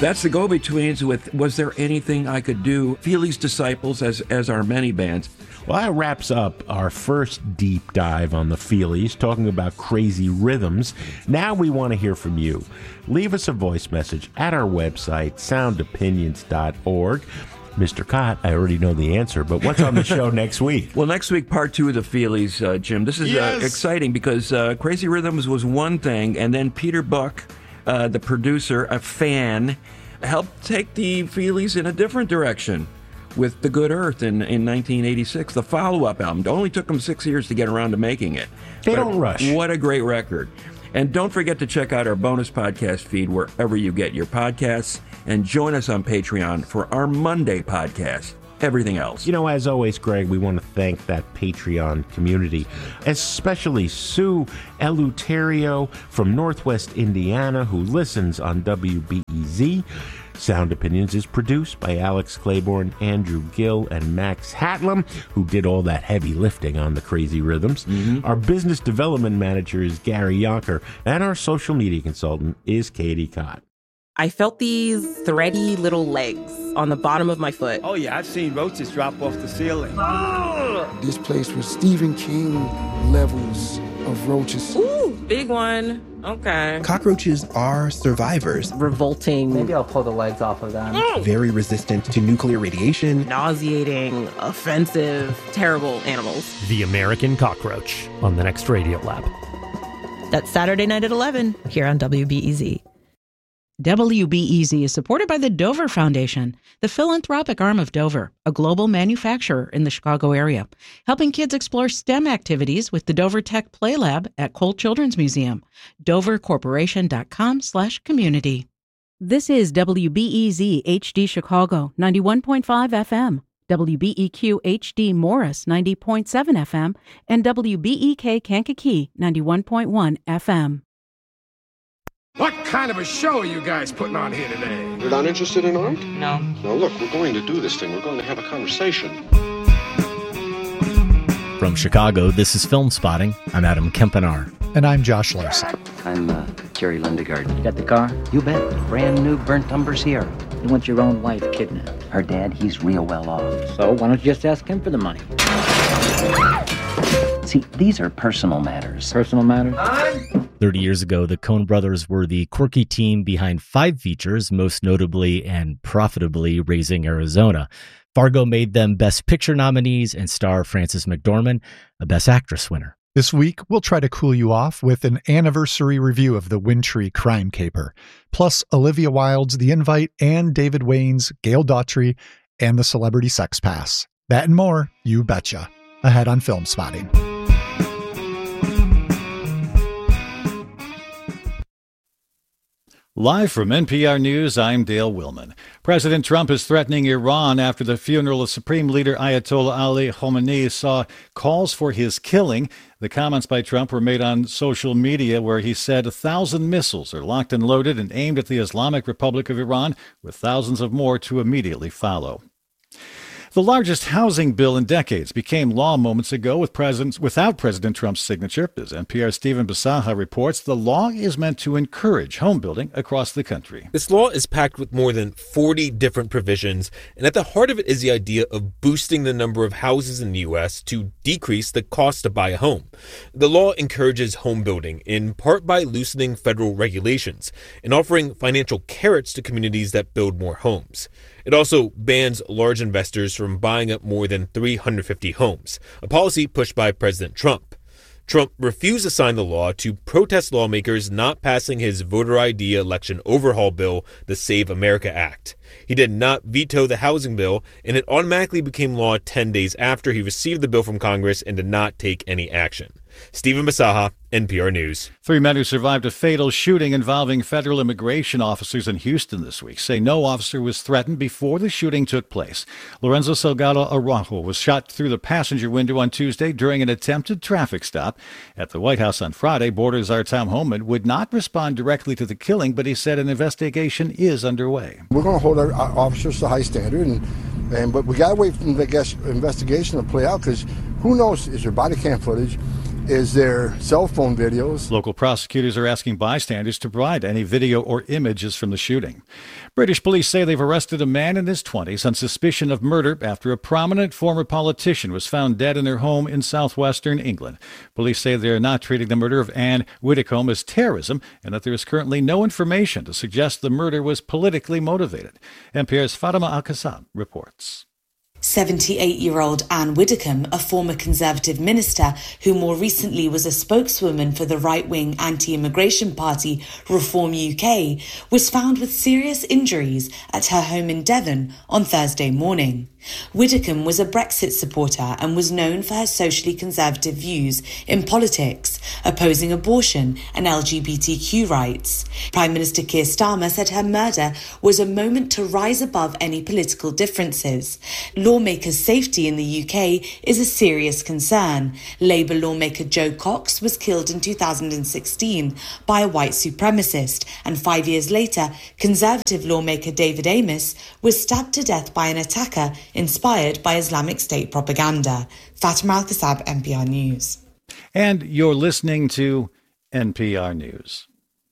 That's the Go-Betweens with Was There Anything I Could Do? Feely's Disciples, as are many bands. Well, that wraps up our first deep dive on the Feelies, talking about crazy rhythms. Now we want to hear from you. Leave us a voice message at our website, soundopinions.org. Mr. Cott, I already know the answer, but what's on the show next week? Well, next week, part 2 of the Feelies, Jim. This is exciting because Crazy Rhythms was one thing, and then Peter Buck, the producer, a fan, helped take the Feelies in a different direction with The Good Earth in 1986, the follow-up album. It only took them 6 years to get around to making it. They don't rush. What a great record. And don't forget to check out our bonus podcast feed wherever you get your podcasts, and join us on Patreon for our Monday podcast. Everything else. You know, as always, Greg, we want to thank that Patreon community, especially Sue Eleuterio from Northwest Indiana, who listens on WBEZ. Sound Opinions is produced by Alex Claiborne, Andrew Gill, and Max Hatlam, who did all that heavy lifting on the Crazy Rhythms. Our business development manager is Gary Yonker, and our social media consultant is Katie Cott. I felt these thready little legs on the bottom of my foot. Oh, yeah, I've seen roaches drop off the ceiling. This place was Stephen King levels of roaches. Ooh, big one. Okay. Cockroaches are survivors. Revolting. Maybe I'll pull the legs off of them. Very resistant to nuclear radiation. Nauseating, offensive, terrible animals. The American Cockroach on the next Radio Lab. That's Saturday night at 11 here on WBEZ. WBEZ is supported by the Dover Foundation, the philanthropic arm of Dover, a global manufacturer in the Chicago area, helping kids explore STEM activities with the Dover Tech Play Lab at Cole Children's Museum. DoverCorporation.com/community. This is WBEZ HD Chicago, 91.5 FM, WBEQ HD Morris, 90.7 FM, and WBEK Kankakee, 91.1 FM. What kind of a show are you guys putting on here today? You're not interested in art? No. Well, look, we're going to do this thing. We're going to have a conversation. From Chicago, this is Film Spotting. I'm Adam Kempenaar. And I'm Josh Larson. I'm Jerry Lindegaard. You got the car? You bet. Brand new burnt umber Sierra. You want your own wife kidnapped? Her dad, he's real well off. So why don't you just ask him for the money? See, these are personal matters. Personal matters? 30 years ago, the Coen brothers were the quirky team behind 5 features, most notably and profitably Raising Arizona. Fargo made them Best Picture nominees and star Frances McDormand a Best Actress winner. This week, we'll try to cool you off with an anniversary review of The Wintry Crime Caper, plus Olivia Wilde's The Invite and David Wayne's Gail Daughtry and The Celebrity Sex Pass. That and more, you betcha. Ahead on Film Spotting. Live from NPR News, I'm Dale Willman. President Trump is threatening Iran after the funeral of Supreme Leader Ayatollah Ali Khamenei saw calls for his killing. The comments by Trump were made on social media where he said 1,000 missiles are locked and loaded and aimed at the Islamic Republic of Iran, with thousands of more to immediately follow. The largest housing bill in decades became law moments ago without President Trump's signature. As NPR's Stephen Bisaha reports, the law is meant to encourage home building across the country. This law is packed with more than 40 different provisions, and at the heart of it is the idea of boosting the number of houses in the U.S. to decrease the cost to buy a home. The law encourages home building, in part by loosening federal regulations and offering financial carrots to communities that build more homes. It also bans large investors from buying up more than 350 homes, a policy pushed by President Trump. Trump refused to sign the law to protest lawmakers not passing his voter ID election overhaul bill, the Save America Act. He did not veto the housing bill, and it automatically became law 10 days after he received the bill from Congress and did not take any action. Stephen Bisaha, NPR News. 3 men who survived a fatal shooting involving federal immigration officers in Houston this week say no officer was threatened before the shooting took place. Lorenzo Salgado Araujo was shot through the passenger window on Tuesday during an attempted traffic stop. At the White House on Friday, Border Czar Tom Homan would not respond directly to the killing, but he said an investigation is underway. We're going to hold our officers to a high standard, but we got to wait for the investigation to play out, because who knows, is there body cam footage? is their cell phone videos. Local prosecutors are asking bystanders to provide any video or images from the shooting. British police say they've arrested a man in his 20s on suspicion of murder after a prominent former politician was found dead in their home in southwestern England. Police say they are not treating the murder of Anne Widdecombe as terrorism and that there is currently no information to suggest the murder was politically motivated. NPR's Fatima Al-Qassab reports. 78-year-old Anne Widdecombe, a former Conservative minister who more recently was a spokeswoman for the right-wing anti-immigration party Reform UK, was found with serious injuries at her home in Devon on Thursday morning. Widdecombe was a Brexit supporter and was known for her socially conservative views in politics, opposing abortion and LGBTQ rights. Prime Minister Keir Starmer said her murder was a moment to rise above any political differences. Lawmakers' safety in the UK is a serious concern. Labour lawmaker Joe Cox was killed in 2016 by a white supremacist, and 5 years later, Conservative lawmaker David Amess was stabbed to death by an attacker inspired by Islamic State propaganda. Fatima Al-Qassab, NPR News. And you're listening to NPR News.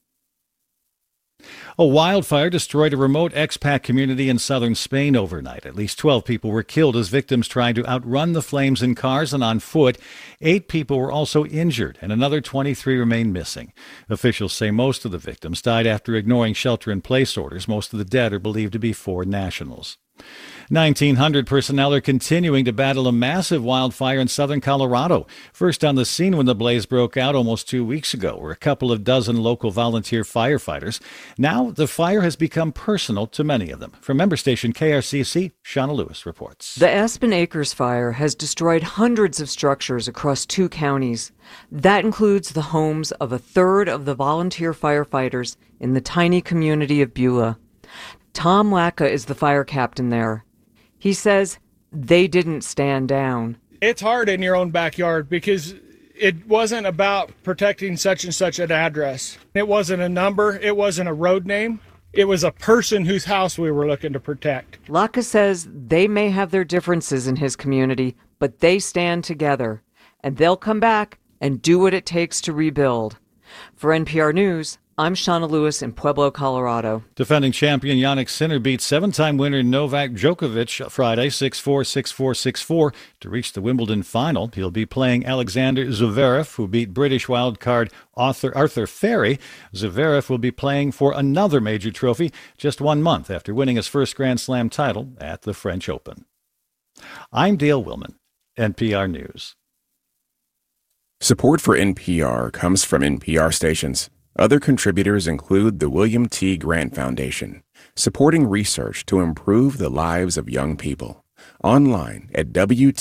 A wildfire destroyed a remote expat community in southern Spain overnight. At least 12 people were killed as victims tried to outrun the flames in cars and on foot. 8 people were also injured, and another 23 remain missing. Officials say most of the victims died after ignoring shelter-in-place orders. Most of the dead are believed to be foreign nationals. 1,900 personnel are continuing to battle a massive wildfire in southern Colorado. First on the scene when the blaze broke out almost 2 weeks ago were a couple of dozen local volunteer firefighters. Now the fire has become personal to many of them. From member station KRCC, Shauna Lewis reports. The Aspen Acres fire has destroyed hundreds of structures across 2 counties. That includes the homes of a third of the volunteer firefighters in the tiny community of Beulah. Tom Lacka is the fire captain there. He says they didn't stand down. It's hard in your own backyard because it wasn't about protecting such and such an address. It wasn't a number. It wasn't a road name. It was a person whose house we were looking to protect. Lacka says they may have their differences in his community, but they stand together, and they'll come back and do what it takes to rebuild. For NPR News, I'm Shauna Lewis in Pueblo, Colorado. Defending champion Jannik Sinner beat 7-time winner Novak Djokovic Friday 6-4, 6-4, 6-4 to reach the Wimbledon final. He'll be playing Alexander Zverev, who beat British wildcard Arthur Ferry. Zverev will be playing for another major trophy just 1 month after winning his first Grand Slam title at the French Open. I'm Dale Willman, NPR News. Support for NPR comes from NPR stations. Other contributors include the William T. Grant Foundation, supporting research to improve the lives of young people. Online at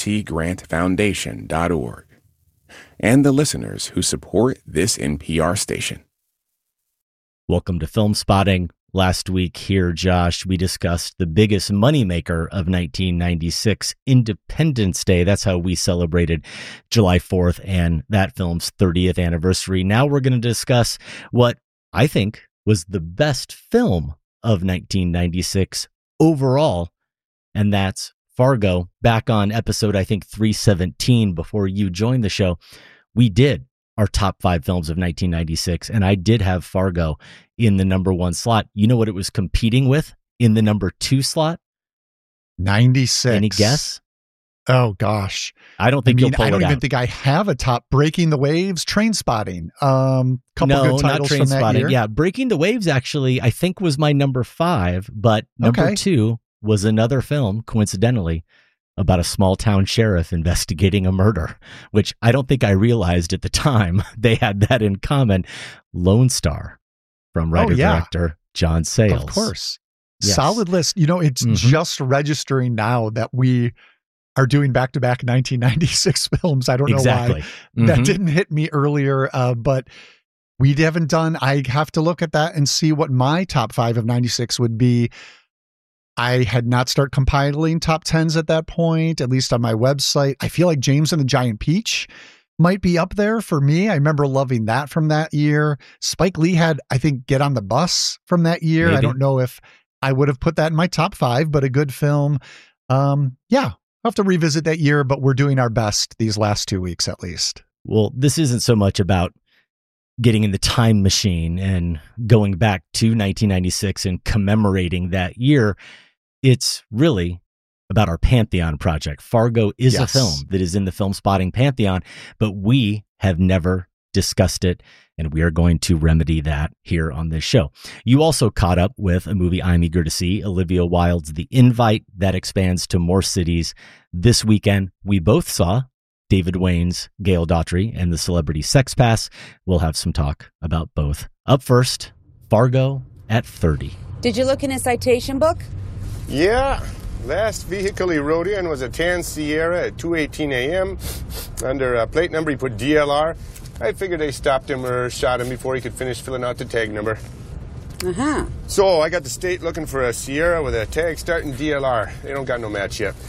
wtgrantfoundation.org. And the listeners who support this NPR station. Welcome to Film Spotting. Last week here, Josh, we discussed the biggest moneymaker of 1996, Independence Day. That's how we celebrated July 4th and that film's 30th anniversary. Now we're going to discuss what I think was the best film of 1996 overall, and that's Fargo. Back on episode, I think, 317, before you joined the show, we did our top 5 films of 1996, and I did have Fargo in the number 1 slot. You know what it was competing with in the number 2 slot? 96. Any guess? Oh, gosh. I don't think you'll pull it out. I don't even think I have a top. Breaking the Waves, Trainspotting. Couple good titles from that year. Yeah, Breaking the Waves actually, I think, was my number 5, but number 2 was another film, coincidentally, about a small town sheriff investigating a murder, which I don't think I realized at the time they had that in common. Lone Star from writer-director John Sayles. Of course. Yes. Solid list. You know, it's just registering now that we are doing back-to-back 1996 films. I don't know why. That didn't hit me earlier, but we haven't done. I have to look at that and see what my top 5 of 96 would be. I had not started compiling top 10s at that point, at least on my website. I feel like James and the Giant Peach might be up there for me. I remember loving that from that year. Spike Lee had, I think, Get on the Bus from that year. Maybe. I don't know if I would have put that in my top 5, but a good film. Yeah, I'll have to revisit that year, but we're doing our best these last 2 weeks at least. Well, this isn't so much about getting in the time machine and going back to 1996 and commemorating that year. It's really about our Pantheon project. Fargo is a film that is in the Film Spotting Pantheon, but we have never discussed it, and we are going to remedy that here on this show. You also caught up with a movie I'm eager to see, Olivia Wilde's The Invite, that expands to more cities this weekend. We both saw David Wayne's Gail Daughtry and the Celebrity Sex Pass. We'll have some talk about both. Up first, Fargo at 30. Did you look in his citation book? Yeah. Last vehicle he rode in was a Tan Sierra at 2:18 a.m. Under plate number, he put DLR. I figured they stopped him or shot him before he could finish filling out the tag number. Uh-huh. So I got the state looking for a Sierra with a tag starting DLR. They don't got no match yet.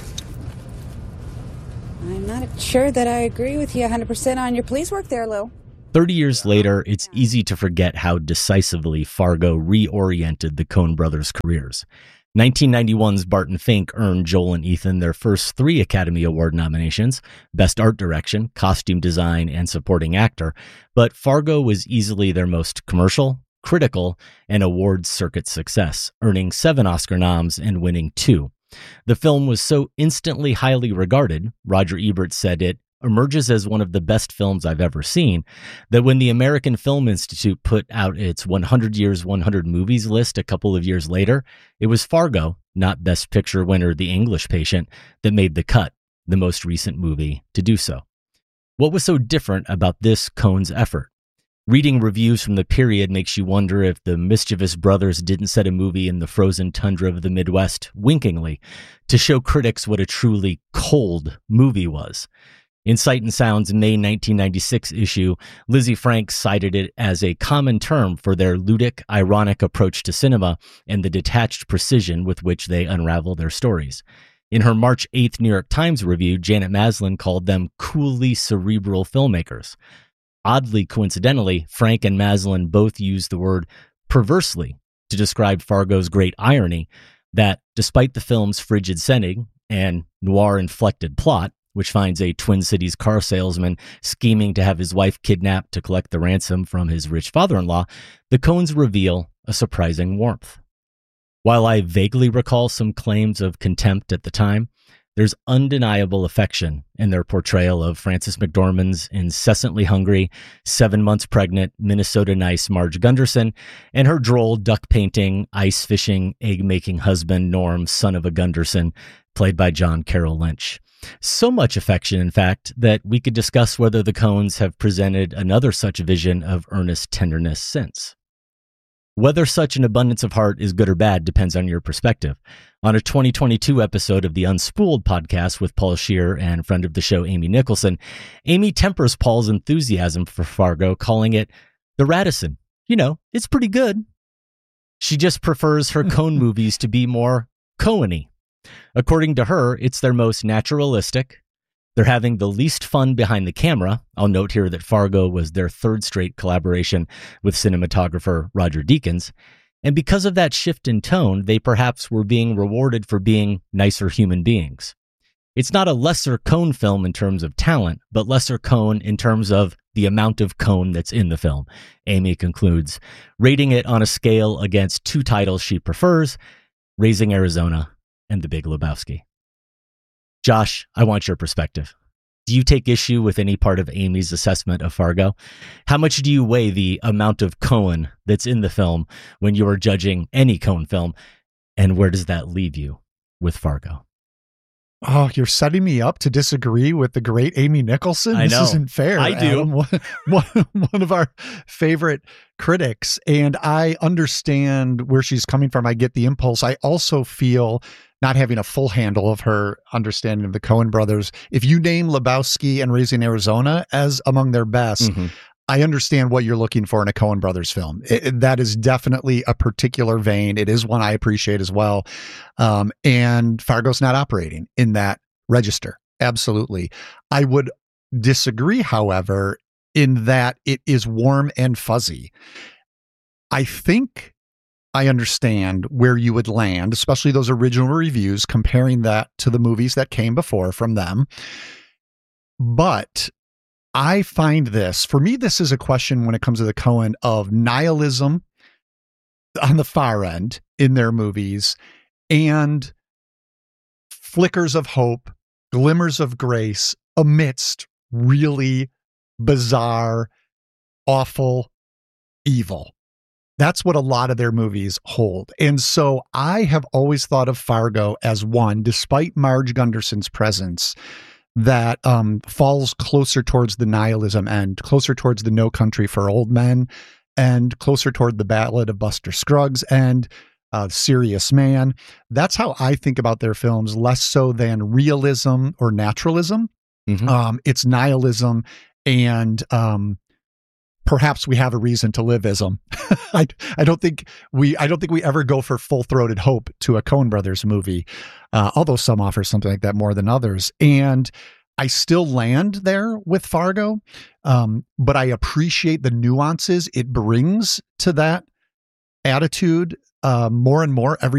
I'm not sure that I agree with you 100% on your police work there, Lou. 30 years later, it's easy to forget how decisively Fargo reoriented the Coen brothers' careers. 1991's Barton Fink earned Joel and Ethan their first 3 Academy Award nominations, Best Art Direction, Costume Design, and Supporting Actor, but Fargo was easily their most commercial, critical, and awards circuit success, earning 7 Oscar noms and winning 2. The film was so instantly highly regarded, Roger Ebert said it emerges as one of the best films I've ever seen, that when the American Film Institute put out its 100 Years, 100 Movies list a couple of years later, it was Fargo, not Best Picture winner The English Patient, that made the cut, the most recent movie to do so. What was so different about this Coen's effort? Reading reviews from the period makes you wonder if the mischievous brothers didn't set a movie in the frozen tundra of the Midwest winkingly to show critics what a truly cold movie was. In Sight and Sound's May 1996 issue, Lizzie Frank cited it as a common term for their ludic, ironic approach to cinema and the detached precision with which they unravel their stories. In her March 8th New York Times review, Janet Maslin called them coolly cerebral filmmakers. Oddly coincidentally, Frank and Maslin both used the word perversely to describe Fargo's great irony that, despite the film's frigid setting and noir-inflected plot, which finds a Twin Cities car salesman scheming to have his wife kidnapped to collect the ransom from his rich father-in-law, the Coens reveal a surprising warmth. While I vaguely recall some claims of contempt at the time, there's undeniable affection in their portrayal of Frances McDormand's incessantly hungry, 7 months pregnant, Minnesota nice Marge Gunderson, and her droll duck-painting, ice-fishing, egg-making husband, Norm, son of a Gunderson, played by John Carroll Lynch. So much affection, in fact, that we could discuss whether the Coens have presented another such vision of earnest tenderness since. Whether such an abundance of heart is good or bad depends on your perspective. On a 2022 episode of the Unspooled podcast with Paul Scheer and friend of the show Amy Nicholson, Amy tempers Paul's enthusiasm for Fargo, calling it the Radisson. You know, it's pretty good. She just prefers her Coen movies to be more Coen-y. According to her, it's their most naturalistic. They're having the least fun behind the camera. I'll note here that Fargo was their 3rd straight collaboration with cinematographer Roger Deakins. And because of that shift in tone, they perhaps were being rewarded for being nicer human beings. It's not a lesser Coen film in terms of talent, but lesser Coen in terms of the amount of Coen that's in the film. Amy concludes, rating it on a scale against 2 titles she prefers, Raising Arizona and The Big Lebowski. Josh, I want your perspective. Do you take issue with any part of Amy's assessment of Fargo? How much do you weigh the amount of Coen that's in the film when you are judging any Coen film? And where does that leave you with Fargo? Oh, you're setting me up to disagree with the great Amy Nicholson? I know. This isn't fair. I do. Adam. One of our favorite critics. And I understand where she's coming from. I get the impulse. I also feel, not having a full handle of her understanding of the Coen brothers, if you name Lebowski and Raising Arizona as among their best, I understand what you're looking for in a Coen brothers film. That is definitely a particular vein. It is one I appreciate as well. And Fargo's not operating in that register. Absolutely. I would disagree, however, in that it is warm and fuzzy. I think I understand where you would land, especially those original reviews, comparing that to the movies that came before from them. But I find this, for me, this is a question when it comes to the Coen of nihilism on the far end in their movies and flickers of hope, glimmers of grace amidst really bizarre, awful evil. That's what a lot of their movies hold. And so I have always thought of Fargo as one, despite Marge Gunderson's presence, that falls closer towards the nihilism end, closer towards the No Country for Old Men, and closer toward the Ballad of Buster Scruggs and Serious Man. That's how I think about their films, less so than realism or naturalism. Mm-hmm. It's nihilism and perhaps we have a reason to live-ism. I don't think we ever go for full-throated hope to a Coen Brothers movie, although some offer something like that more than others. And I still land there with Fargo, but I appreciate the nuances it brings to that attitude more and more every